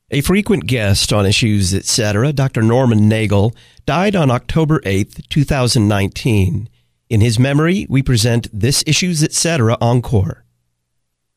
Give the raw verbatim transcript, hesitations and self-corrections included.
A frequent guest on Issues Etc., Doctor Norman Nagel, died on October eighth, two thousand nineteen. In his memory, we present this Issues Etc. Encore.